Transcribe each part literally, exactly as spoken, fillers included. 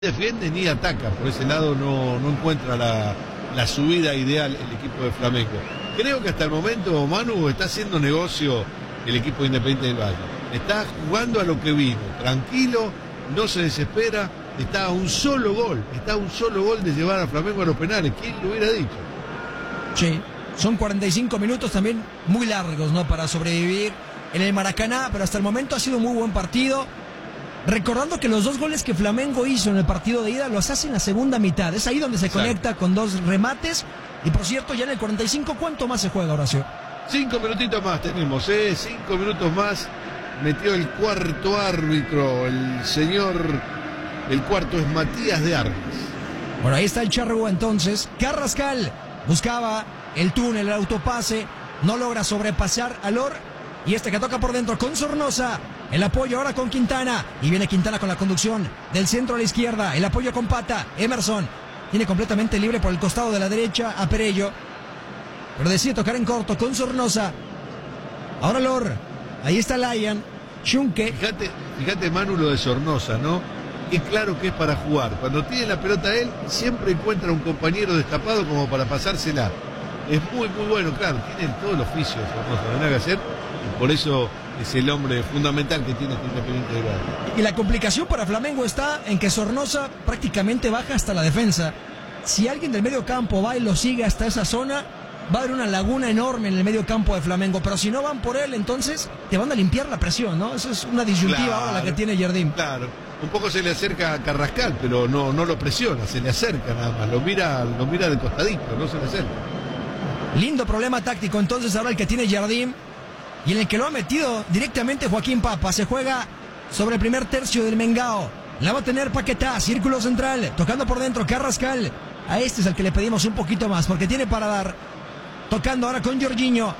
defiende ni ataca, por ese lado no, no encuentra la, la subida ideal el equipo de Flamengo. Creo que hasta el momento, Manu, está haciendo negocio el equipo Independiente del Valle. Está jugando a lo que vino, tranquilo, no se desespera, está a un solo gol, está a un solo gol de llevar a Flamengo a los penales. ¿Quién lo hubiera dicho? Sí, son cuarenta y cinco minutos también muy largos, ¿no? Para sobrevivir en el Maracaná, pero hasta el momento ha sido un muy buen partido. Recordando que los dos goles que Flamengo hizo en el partido de ida los hace en la segunda mitad. Es ahí donde se Exacto. conecta con dos remates. Y por cierto, ya en el cuarenta y cinco, ¿cuánto más se juega, Horacio? Cinco minutitos más tenemos, ¿eh? Cinco minutos más. Metió el cuarto árbitro, el señor... El cuarto es Matías de Armas. Bueno, ahí está el Charrúa entonces. Carrascal buscaba el túnel, el autopase. No logra sobrepasar a Lor. Y este que toca por dentro con Sornosa. El apoyo ahora con Quintana. Y viene Quintana con la conducción del centro a la izquierda. El apoyo con Pata. Emerson tiene completamente libre por el costado de la derecha a Perello. Pero decide tocar en corto con Sornosa. Ahora Lor. Ahí está Lyon. Schunke. Fíjate, fíjate Manu, lo de Sornosa, ¿no? Es claro que es para jugar. Cuando tiene la pelota él, siempre encuentra un compañero destapado como para pasársela. Es muy, muy bueno, claro. Tiene todo el oficio Sornosa, no hay nada que hacer. Y por eso es el hombre fundamental que tiene este Independiente del Valle. Y la complicación para Flamengo está en que Sornosa prácticamente baja hasta la defensa. Si alguien del medio campo va y lo sigue hasta esa zona, va a haber una laguna enorme en el medio campo de Flamengo. Pero si no van por él, entonces te van a limpiar la presión, ¿no? Esa es una disyuntiva claro, ahora la que tiene Jardim. Claro, un poco se le acerca a Carrascal, pero no, no lo presiona, se le acerca nada más. Lo mira, lo mira de costadito, no se le acerca. Lindo problema táctico entonces ahora el que tiene Jardim. Y en el que lo ha metido directamente Joaquín Papa. Se juega sobre el primer tercio del Mengao. La va a tener Paquetá, círculo central, tocando por dentro Carrascal. A este es al que le pedimos un poquito más, porque tiene para dar. Tocando ahora con Jorginho.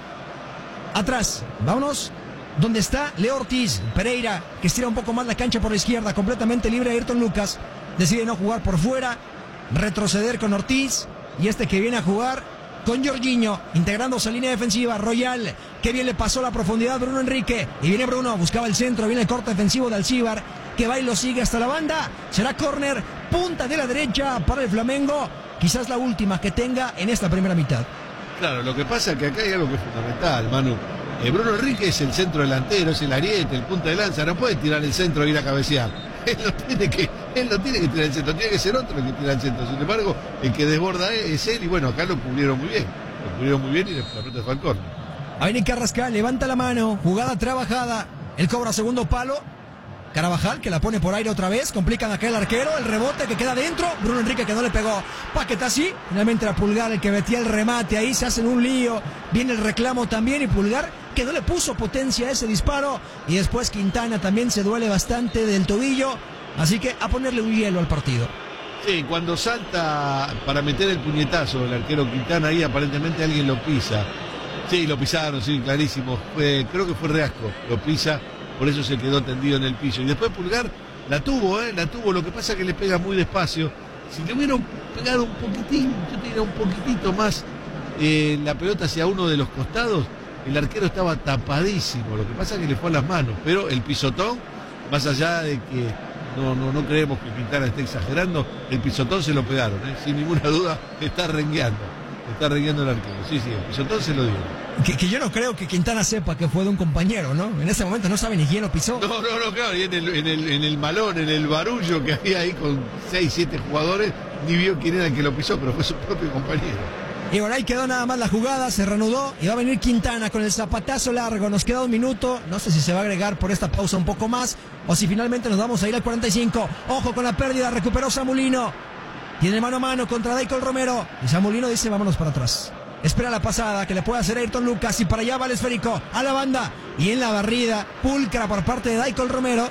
Atrás, vámonos. Donde está Leo Ortiz. Pereira, que estira un poco más la cancha por la izquierda, completamente libre Ayrton Lucas. Decide no jugar por fuera, retroceder con Ortiz. Y este que viene a jugar con Jorginho, integrándose a línea defensiva. Royal, que bien le pasó la profundidad Bruno Enrique. Y viene Bruno, buscaba el centro, viene el corte defensivo de Alcíbar, que va y lo sigue hasta la banda. Será córner, punta de la derecha para el Flamengo. Quizás la última que tenga en esta primera mitad. Claro, lo que pasa es que acá hay algo que es fundamental, Manu. Eh, Bruno Enrique es el centro delantero, es el ariete, el punta de lanza. No puede tirar el centro e ir a cabecear. Él no tiene que, él no tiene que tirar el centro, tiene que ser otro el que tira el centro. Sin embargo, el que desborda es él y bueno, acá lo cubrieron muy bien. Lo cubrieron muy bien y la pelota fue al córner. Ahí viene Carrascal, levanta la mano, jugada trabajada. Él cobra segundo palo. Carabajal que la pone por aire otra vez, complican acá el arquero, el rebote que queda dentro, Bruno Enrique que no le pegó, Paquetá sí, finalmente era Pulgar el que metía el remate, ahí se hacen un lío, viene el reclamo también y Pulgar que no le puso potencia a ese disparo y después Quintana también se duele bastante del tobillo, así que a ponerle un hielo al partido. Sí, cuando salta para meter el puñetazo el arquero Quintana ahí aparentemente alguien lo pisa, sí, lo pisaron, sí, clarísimo, fue, creo que fue Reasco, lo pisa. Por eso se quedó tendido en el piso. Y después Pulgar la tuvo, ¿eh? La tuvo. Lo que pasa es que le pega muy despacio. Si le hubieran pegado un poquitín, yo te diría un poquitito más eh, la pelota hacia uno de los costados, el arquero estaba tapadísimo. Lo que pasa es que le fue a las manos. Pero el pisotón, más allá de que no, no, no creemos que Quintana esté exagerando, el pisotón se lo pegaron, ¿eh? Sin ninguna duda, está rengueando. Está rengueando el arquero. Sí, sí, el pisotón se lo dio. Que, que yo no creo que Quintana sepa que fue de un compañero, ¿no? En ese momento no sabe ni quién lo pisó. No, no, no, claro, y en el, en el, en el malón, en el barullo que había ahí con seis, siete jugadores, ni vio quién era el que lo pisó, pero fue su propio compañero. Y bueno, ahí quedó nada más la jugada, se reanudó y va a venir Quintana con el zapatazo largo. Nos queda un minuto, no sé si se va a agregar por esta pausa un poco más o si finalmente nos vamos a ir al cuarenta y cinco. Ojo con la pérdida, recuperó Samulino. Tiene mano a mano contra Daicol Romero y Samulino dice vámonos para atrás. Espera la pasada que le puede hacer Ayrton Lucas y para allá va el esférico a la banda y en la barrida pulcra por parte de Daicol Romero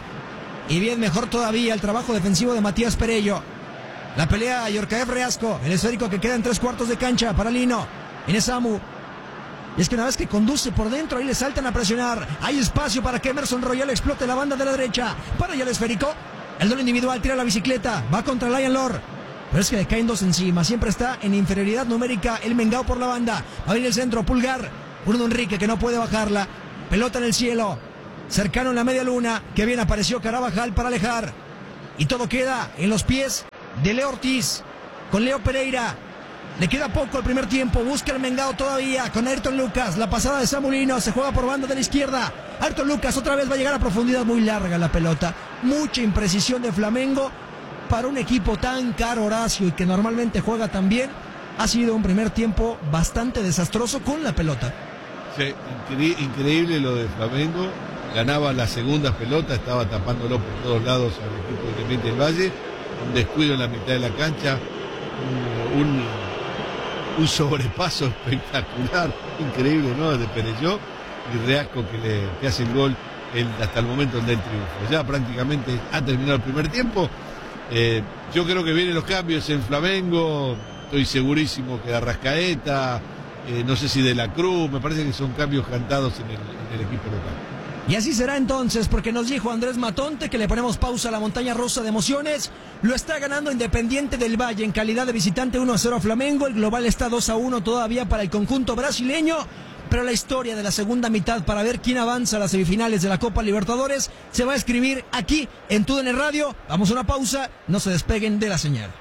y bien mejor todavía el trabajo defensivo de Matías Perello. La pelea a Yorkaev Reasco, el esférico que queda en tres cuartos de cancha para Lino, en Samu. Y es que una vez que conduce por dentro ahí le saltan a presionar, hay espacio para que Emerson Royal explote la banda de la derecha, para allá el esférico, el duelo individual tira la bicicleta, va contra Lyon Lor. Pero es que le caen dos encima. Siempre está en inferioridad numérica el Mengao por la banda. Va a venir el centro, Pulgar. Bruno Enrique que no puede bajarla. Pelota en el cielo. Cercano en la media luna. Que bien apareció Carabajal para alejar. y todo queda en los pies de Leo Ortiz, con Leo Pereira. Le queda poco el primer tiempo, busca el Mengao todavía con Ayrton Lucas, la pasada de Samulino, se juega por banda de la izquierda. Ayrton Lucas otra vez va a llegar a profundidad, muy larga la pelota, mucha imprecisión de Flamengo para un equipo tan caro, Horacio, y que normalmente juega tan bien. Ha sido un primer tiempo bastante desastroso con la pelota. Sí, incre- increíble lo de Flamengo, ganaba las segundas pelotas, estaba tapándolo por todos lados al equipo de Independiente del Valle, un descuido en la mitad de la cancha, un, un, un sobrepaso espectacular, increíble, ¿no? De Perelló y Reasco que le que hace el gol el, hasta el momento del triunfo. Ya prácticamente ha terminado el primer tiempo. Eh, yo creo que vienen los cambios en Flamengo, estoy segurísimo que Arrascaeta, eh, no sé si de la Cruz, me parece que son cambios cantados en el, en el equipo local. Y así será entonces, porque nos dijo Andrés Matonte que le ponemos pausa a la montaña rusa de emociones. Lo está ganando Independiente del Valle en calidad de visitante uno a cero a Flamengo. El global está dos a uno todavía para el conjunto brasileño. Pero la historia de la segunda mitad para ver quién avanza a las semifinales de la Copa Libertadores se va a escribir aquí en T U D N Radio. Vamos a una pausa, no se despeguen de la señal.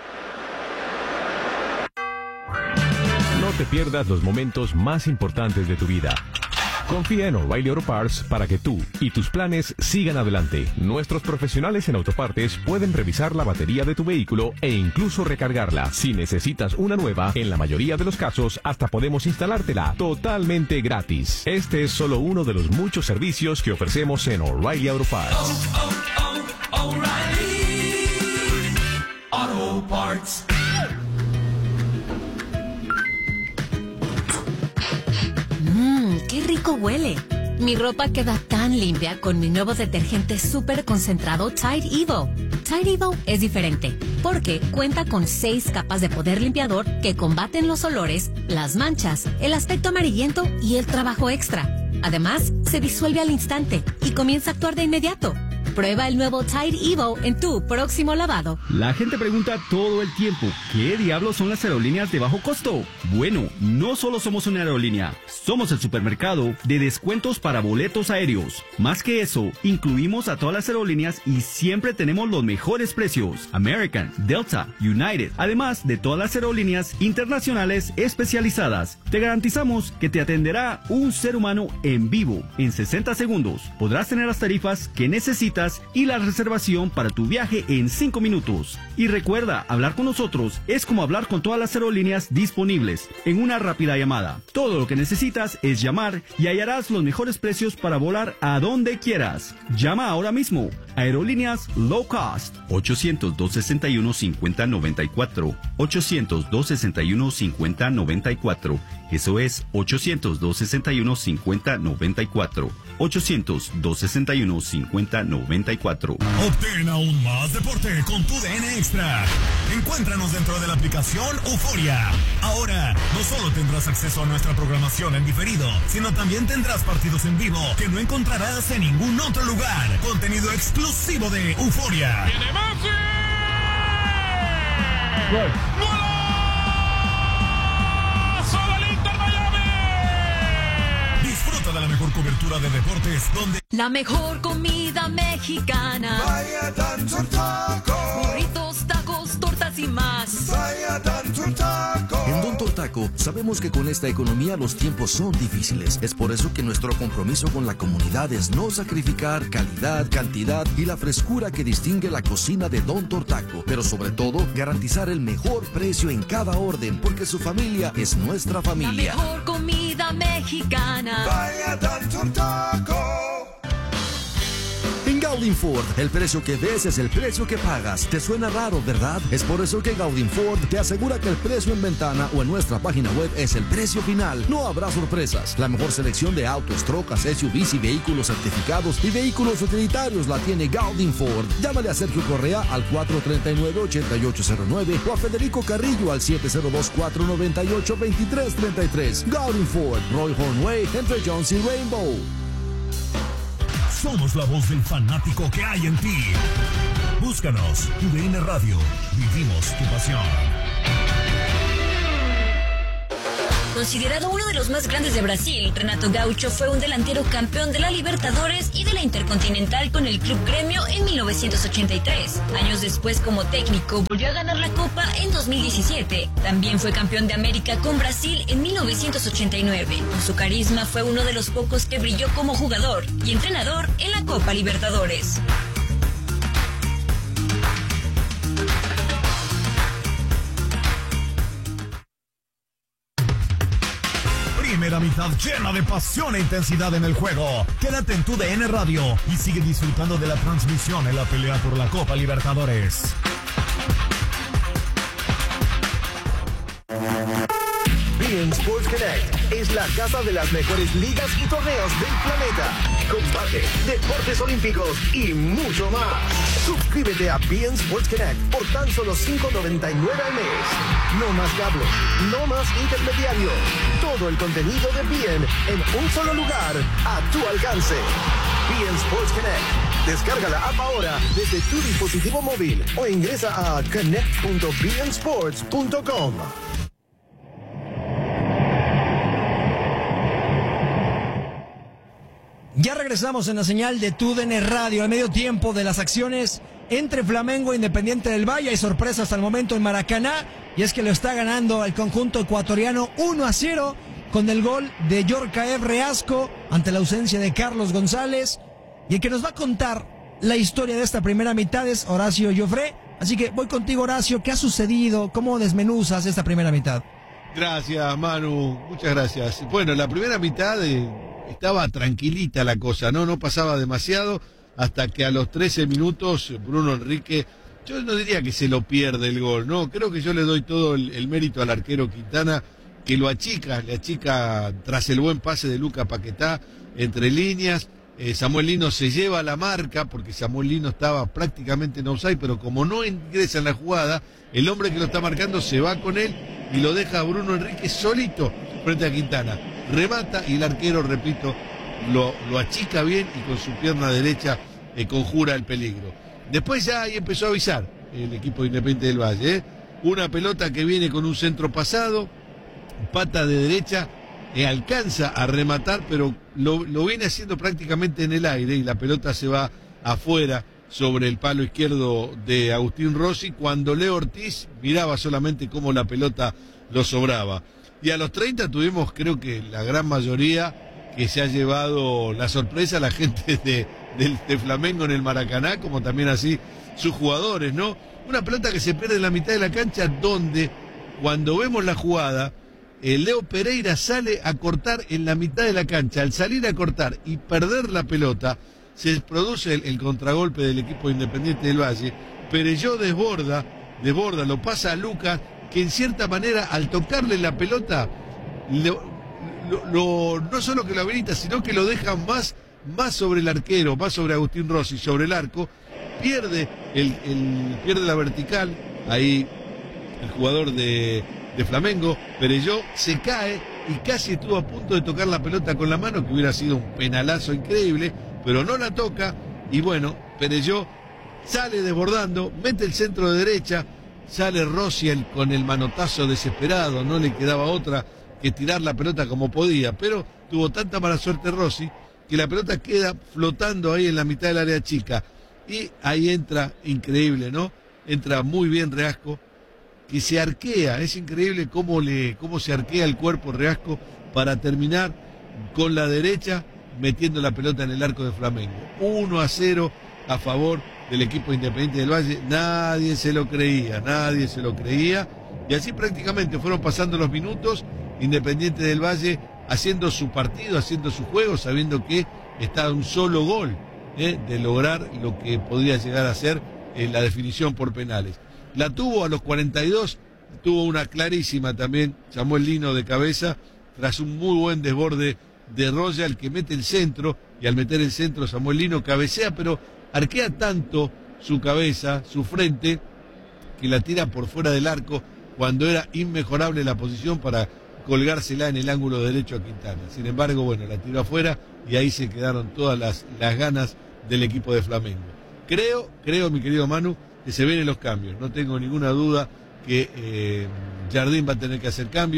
No te pierdas los momentos más importantes de tu vida. Confía en O'Reilly Auto Parts para que tú y tus planes sigan adelante. Nuestros profesionales en autopartes pueden revisar la batería de tu vehículo e incluso recargarla. Si necesitas una nueva, en la mayoría de los casos hasta podemos instalártela totalmente gratis. Este es solo uno de los muchos servicios que ofrecemos en O'Reilly Auto Parts. Oh, oh, oh, O'Reilly Auto Parts. Mmm, qué rico huele. Mi ropa queda tan limpia con mi nuevo detergente súper concentrado Tide Evo. Tide Evo es diferente porque cuenta con seis capas de poder limpiador que combaten los olores, las manchas, el aspecto amarillento y el trabajo extra. Además, se disuelve al instante y comienza a actuar de inmediato. Prueba el nuevo Tide Evo en tu próximo lavado. La gente pregunta todo el tiempo, ¿qué diablos son las aerolíneas de bajo costo? Bueno, no solo somos una aerolínea, somos el supermercado de descuentos para boletos aéreos. Más que eso, incluimos a todas las aerolíneas y siempre tenemos los mejores precios. American, Delta, United, además de todas las aerolíneas internacionales especializadas. Te garantizamos que te atenderá un ser humano en vivo en sesenta segundos. Podrás tener las tarifas que necesitas y la reservación para tu viaje en cinco minutos. Y recuerda, hablar con nosotros es como hablar con todas las aerolíneas disponibles en una rápida llamada. Todo lo que necesitas es llamar y hallarás los mejores precios para volar a donde quieras. Llama ahora mismo. Aerolíneas Low Cost. ochocientos, dos sesenta y uno, cincuenta noventa y cuatro. ochocientos, dos sesenta y uno, cincuenta noventa y cuatro. Eso es ochocientos, dos sesenta y uno, cincuenta noventa y cuatro. ochocientos, dos sesenta y uno, cincuenta noventa y cuatro. Obtén aún más deporte con tu D N Extra. Encuéntranos dentro de la aplicación Euforia. Ahora, no solo tendrás acceso a nuestra programación en diferido, sino también tendrás partidos en vivo que no encontrarás en ningún otro lugar. Contenido exclusivo de Euforia. ¡Viene Messi! Gol. ¡Golazo del Inter Miami! Disfruta de la mejor cobertura de deportes donde La mejor comida mexicana. Vaya Dancer Taco. Burritos, tacos, tortas y más. Vaya Dancer Taco. En Don Tortaco sabemos que con esta economía los tiempos son difíciles. Es por eso que nuestro compromiso con la comunidad es no sacrificar calidad, cantidad y la frescura que distingue la cocina de Don Tortaco. Pero sobre todo, garantizar el mejor precio en cada orden, porque su familia es nuestra La familia. mejor comida mexicana. Vaya Dancer Taco. En Gaudin Ford, el precio que ves es el precio que pagas. ¿Te suena raro, verdad? Es por eso que Gaudin Ford te asegura que el precio en ventana o en nuestra página web es el precio final. No habrá sorpresas. La mejor selección de autos, trocas, S U Vs y vehículos certificados y vehículos utilitarios la tiene Gaudin Ford. Llámale a Sergio Correa al cuatro tres nueve, ocho ocho cero nueve o a Federico Carrillo al siete cero dos, cuatro nueve ocho, dos tres tres tres. Gaudin Ford, Roy Hornway, entre Jones y Rainbow. somos la voz del fanático que hay en ti. Búscanos, U D N Radio. Vivimos tu pasión. Considerado uno de los más grandes de Brasil, Renato Gaucho fue un delantero campeón de la Libertadores y de la Intercontinental con el Club Gremio en mil novecientos ochenta y tres. Años después, como técnico, volvió a ganar la Copa en dos mil diecisiete. También fue campeón de América con Brasil en mil novecientos ochenta y nueve. Con su carisma fue uno de los pocos que brilló como jugador y entrenador en la Copa Libertadores. Primera mitad llena de pasión e intensidad en el juego. Quédate en tu D N Radio y sigue disfrutando de la transmisión en la pelea por la Copa Libertadores. beIN Sports Connect es la casa de las mejores ligas y torneos del planeta. Combate, deportes olímpicos y mucho más. Suscríbete a beIN Sports Connect por tan solo cinco noventa y nueve al mes. No más cable, no más intermediario. Todo el contenido de beIN en un solo lugar, a tu alcance. beIN Sports Connect. Descarga la app ahora desde tu dispositivo móvil o ingresa a connect punto bein sports punto com. Ya regresamos en la señal de Tu D N Radio, al medio tiempo de las acciones entre Flamengo e Independiente del Valle. Hay sorpresa hasta el momento en Maracaná, y es que lo está ganando el conjunto ecuatoriano uno a cero con el gol de Yorkaev Reasco ante la ausencia de Carlos González. Y el que nos va a contar la historia de esta primera mitad es Horacio Joffre. Así que voy contigo, Horacio. ¿Qué ha sucedido? ¿Cómo desmenuzas esta primera mitad? Gracias, Manu. Muchas gracias. Bueno, la primera mitad eh, estaba tranquilita la cosa, ¿no? No pasaba demasiado hasta que a los trece minutos Bruno Enrique, yo no diría que se lo pierde el gol, ¿no? Creo que yo le doy todo el, el mérito al arquero Quintana, que lo achica, le achica tras el buen pase de Luca Paquetá entre líneas. Eh, Samuel Lino se lleva la marca porque Samuel Lino estaba prácticamente en offside, pero como no ingresa en la jugada, el hombre que lo está marcando se va con él y lo deja a Bruno Enrique solito frente a Quintana. Remata y el arquero, repito, lo, lo achica bien y con su pierna derecha eh, conjura el peligro. Después ya ahí empezó a avisar el equipo de Independiente del Valle. ¿eh? Una pelota que viene con un centro pasado, pata de derecha, eh, alcanza a rematar, pero lo, lo viene haciendo prácticamente en el aire y la pelota se va afuera sobre el palo izquierdo de Agustín Rossi, cuando Leo Ortiz miraba solamente cómo la pelota lo sobraba. Y a los treinta tuvimos, creo que la gran mayoría, que se ha llevado la sorpresa, la gente de, de, de Flamengo en el Maracaná, como también así sus jugadores, ¿no? Una pelota que se pierde en la mitad de la cancha, donde cuando vemos la jugada, eh, Leo Pereira sale a cortar en la mitad de la cancha. Al salir a cortar y perder la pelota, se produce el, el contragolpe del equipo Independiente del Valle. Perelló desborda, desborda, lo pasa a Lucas, que en cierta manera al tocarle la pelota lo, lo, lo, no solo que lo habilita, sino que lo deja más, más sobre el arquero, más sobre Agustín Rossi, sobre el arco, pierde, el, el, pierde la vertical, ahí el jugador de, de Flamengo, Perelló, se cae y casi estuvo a punto de tocar la pelota con la mano, que hubiera sido un penalazo increíble, pero no la toca, y bueno, Perelló sale desbordando, mete el centro de derecha, sale Rossi el, con el manotazo desesperado, no le quedaba otra que tirar la pelota como podía, pero tuvo tanta mala suerte Rossi que la pelota queda flotando ahí en la mitad del área chica, y ahí entra, increíble, ¿no? Entra muy bien Reasco, que se arquea, es increíble cómo, le, cómo se arquea el cuerpo Reasco para terminar con la derecha metiendo la pelota en el arco de Flamengo. uno a cero a favor del equipo Independiente del Valle. Nadie se lo creía, nadie se lo creía. Y así prácticamente fueron pasando los minutos, Independiente del Valle haciendo su partido, haciendo su juego, sabiendo que está a un solo gol ¿eh? de lograr lo que podría llegar a ser eh, la definición por penales. La tuvo a los cuarenta y dos, tuvo una clarísima también Samuel Lino de cabeza, tras un muy buen desborde de Royal, que mete el centro, y al meter el centro Samuel Lino cabecea, pero arquea tanto su cabeza, su frente, que la tira por fuera del arco cuando era inmejorable la posición para colgársela en el ángulo derecho a Quintana. Sin embargo, bueno, la tiró afuera y ahí se quedaron todas las, las ganas del equipo de Flamengo. Creo, creo, mi querido Manu, que se vienen los cambios. No tengo ninguna duda que eh, Jardín va a tener que hacer cambios.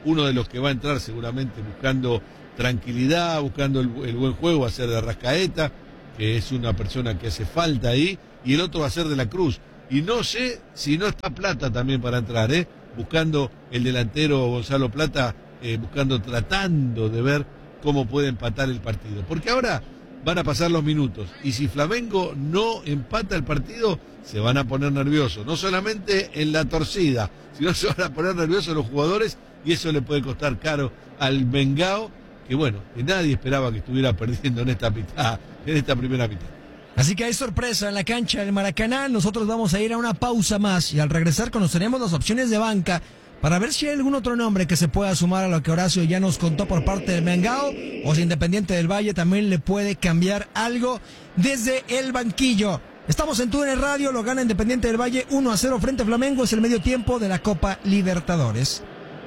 uno de los que va a entrar seguramente buscando tranquilidad, buscando el, el buen juego, va a ser de Arrascaeta, que es una persona que hace falta ahí, y el otro va a ser de la Cruz. Y no sé si no está Plata también para entrar, ¿eh? Buscando el delantero Gonzalo Plata, eh, buscando, tratando de ver cómo puede empatar el partido. Porque ahora van a pasar los minutos, y si Flamengo no empata el partido, se van a poner nerviosos, no solamente en la torcida, sino se van a poner nerviosos los jugadores, y eso le puede costar caro al Mengao, que bueno, que nadie esperaba que estuviera perdiendo en esta mitad, en esta primera mitad. Así que hay sorpresa en la cancha del Maracaná. Nosotros vamos a ir a una pausa más y al regresar conoceremos las opciones de banca para ver si hay algún otro nombre que se pueda sumar a lo que Horacio ya nos contó por parte del Mengao, o si Independiente del Valle también le puede cambiar algo desde el banquillo. Estamos en TUDN Radio, lo gana Independiente del Valle uno a cero frente a Flamengo, es el medio tiempo de la Copa Libertadores.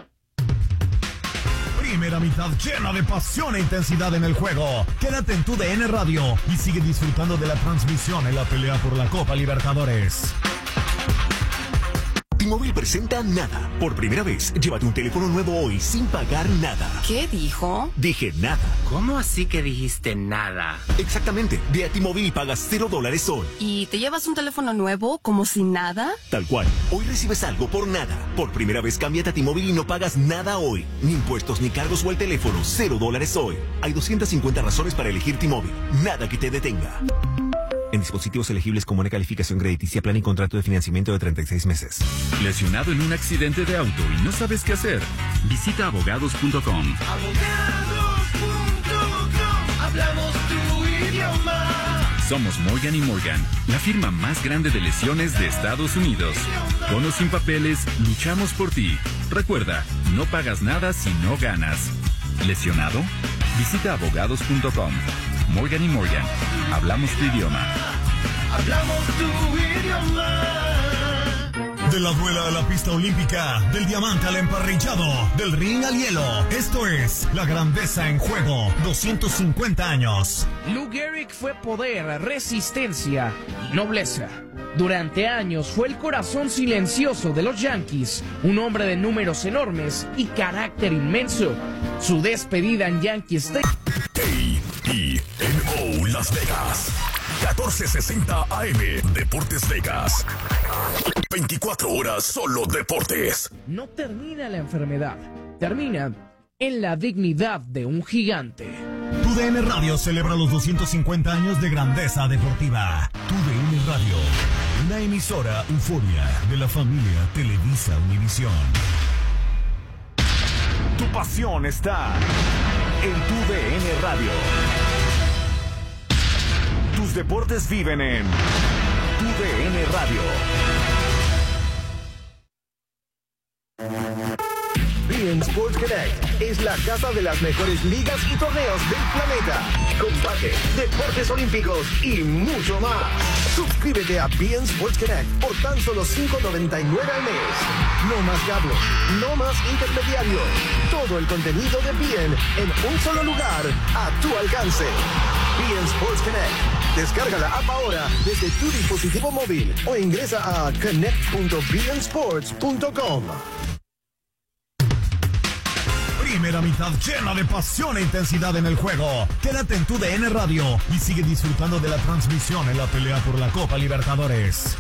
Primera mitad llena de pasión e intensidad en el juego. Quédate en TUDN Radio y sigue disfrutando de la transmisión en la pelea por la Copa Libertadores. T-Mobile presenta Nada. Por primera vez, llévate un teléfono nuevo hoy sin pagar nada. ¿Qué dijo? Dije nada. ¿Cómo así que dijiste nada? Exactamente. Ve a T-Mobile y pagas cero dólares hoy. ¿Y te llevas un teléfono nuevo como si nada? Tal cual. Hoy recibes algo por nada. Por primera vez, cámbiate a T-Mobile y no pagas nada hoy. Ni impuestos, ni cargos o el teléfono. Cero dólares hoy. Hay doscientas cincuenta razones para elegir T-Mobile. Nada que te detenga. En dispositivos elegibles con buena calificación crediticia, plan y contrato de financiamiento de treinta y seis meses. ¿Lesionado en un accidente de auto y no sabes qué hacer? Visita abogados punto com. Abogados punto com, hablamos tu idioma. Somos Morgan y Morgan, la firma más grande de lesiones de Estados Unidos. Con o sin papeles, luchamos por ti. Recuerda, no pagas nada si no ganas. ¿Lesionado? Visita abogados punto com. Morgan y Morgan, hablamos tu idioma. Hablamos tu idioma. De la duela a la pista olímpica, del diamante al emparrillado, del ring al hielo. Esto es la grandeza en juego. doscientos cincuenta años. Lou Gehrig fue poder, resistencia y nobleza. Durante años fue el corazón silencioso de los Yankees, un hombre de números enormes y carácter inmenso. Su despedida en Yankee Stadium. A E N O Las Vegas. catorce sesenta A M Deportes Vegas. veinticuatro horas solo deportes. No termina la enfermedad, termina en la dignidad de un gigante. TUDN Radio celebra los doscientos cincuenta años de grandeza deportiva. TUDN Radio, una emisora euforia de la familia Televisa Univisión. Tu pasión está en TUDN Radio. Tus deportes viven en TUDN Radio. beIN Sports Connect es la casa de las mejores ligas y torneos del planeta. Combate, deportes olímpicos y mucho más. Suscríbete a beIN Sports Connect por tan solo cinco noventa y nueve al mes. No más cablos, no más intermediarios. Todo el contenido de beIN en un solo lugar, a tu alcance. beIN Sports Connect. Descarga la app ahora desde tu dispositivo móvil o ingresa a connect punto bein sports punto com. Primera mitad llena de pasión e intensidad en el juego. Quédate en TUDN Radio y sigue disfrutando de la transmisión en la pelea por la Copa Libertadores.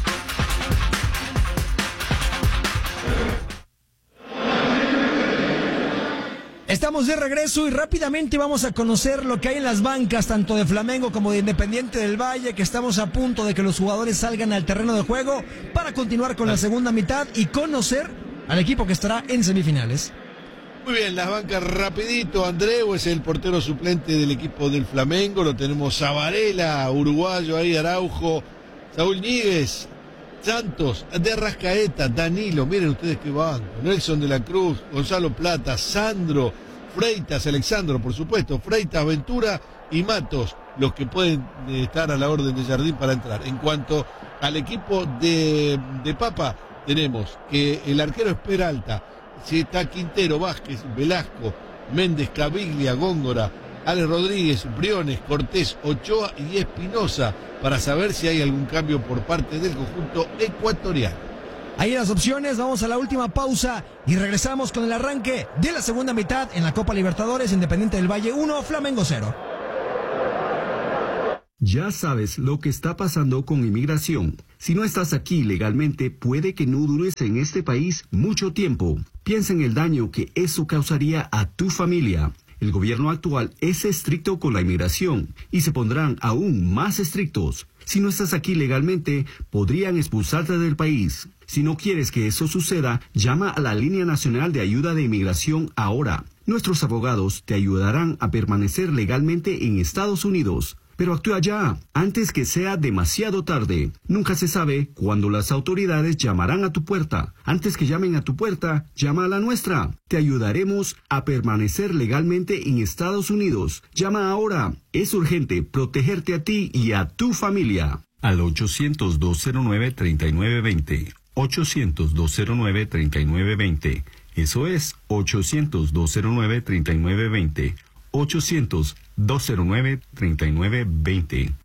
Estamos de regreso y rápidamente vamos a conocer lo que hay en las bancas, tanto de Flamengo como de Independiente del Valle, que estamos a punto de que los jugadores salgan al terreno de juego para continuar con la segunda mitad y conocer al equipo que estará en semifinales. Muy bien, las bancas rapidito. Andreu es el portero suplente del equipo del Flamengo. Lo tenemos a Varela, uruguayo ahí, Araujo, Saúl Ñíguez, Santos, de Arrascaeta, Danilo, miren ustedes qué banco, Nelson de la Cruz, Gonzalo Plata, Sandro, Freitas, Alexandro, por supuesto, Freitas, Ventura y Matos, los que pueden estar a la orden de Jardín para entrar. En cuanto al equipo de, de Papa, tenemos que el arquero es Peralta, si está Quintero, Vázquez, Velasco, Méndez, Caviglia, Góngora, Alex Rodríguez, Briones, Cortés, Ochoa y Espinosa, para saber si hay algún cambio por parte del conjunto ecuatoriano. Ahí las opciones, vamos a la última pausa y regresamos con el arranque de la segunda mitad en la Copa Libertadores, Independiente del Valle uno, Flamengo cero. Ya sabes lo que está pasando con inmigración. Si no estás aquí legalmente, puede que no dures en este país mucho tiempo. Piensa en el daño que eso causaría a tu familia. El gobierno actual es estricto con la inmigración y se pondrán aún más estrictos. Si no estás aquí legalmente, podrían expulsarte del país. Si no quieres que eso suceda, llama a la Línea Nacional de Ayuda de Inmigración ahora. Nuestros abogados te ayudarán a permanecer legalmente en Estados Unidos. Pero actúa ya, antes que sea demasiado tarde. Nunca se sabe cuándo las autoridades llamarán a tu puerta. Antes que llamen a tu puerta, llama a la nuestra. Te ayudaremos a permanecer legalmente en Estados Unidos. Llama ahora. Es urgente protegerte a ti y a tu familia. Al ochocientos, dos cero nueve, treinta y nueve veinte. ochocientos, dos cero nueve, treinta y nueve veinte. Eso es ochocientos, dos cero nueve, treinta y nueve veinte. ochocientos, dos cero nueve, treinta y nueve veinte.